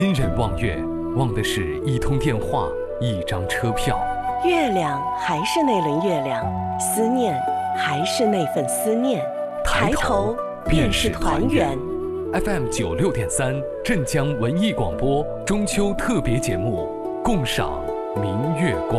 亲人望月，望的是一通电话，一张车票。 月亮还是那轮月亮，思念还是那份思念。抬头便是团圆。 FM 96.3，镇江文艺广播中秋特别节目，共赏明月光。